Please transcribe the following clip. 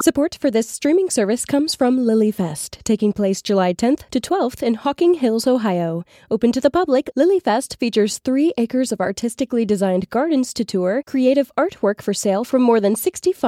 Support for this streaming service comes from LilyFest, taking place July 10th to 12th in Hocking Hills, Ohio. Open to the public, LilyFest features 3 acres of artistically designed gardens to tour, creative artwork for sale from more than 65